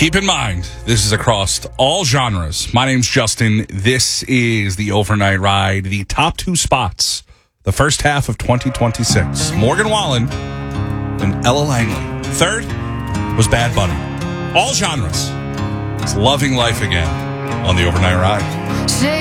Keep in mind, this is across all genres. My name's Justin. This is the Overnight Ride, the top two spots, the first half of 2026. Morgan Wallen and Ella Langley. Third was Bad Bunny. All genres. It's Loving Life Again on the Overnight Ride.